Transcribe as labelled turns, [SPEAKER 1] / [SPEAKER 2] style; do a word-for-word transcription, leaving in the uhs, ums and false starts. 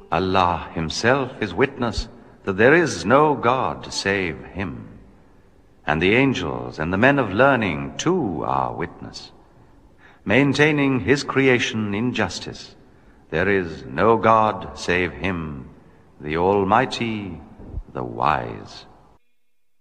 [SPEAKER 1] Allah himself is witness that there is no God save him. And the angels and the men of learning too are witness, maintaining his creation in justice. There is no God save him, the Almighty, the Wise.